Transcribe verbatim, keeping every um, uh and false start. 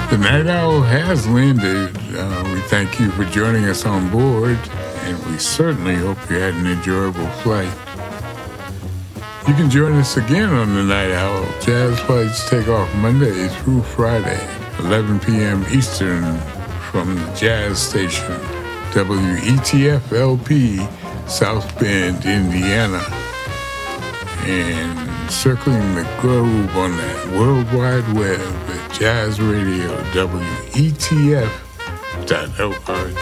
The Night Owl has landed. Uh, we thank you for joining us on board, and we certainly hope you had an enjoyable flight. You can join us again on the Night Owl. Jazz flights take off Monday through Friday, eleven p.m. Eastern, from the Jazz Station, W E T F L P, South Bend, Indiana. And circling the globe on that World Wide Web at Jazz Radio, W E T F dot org.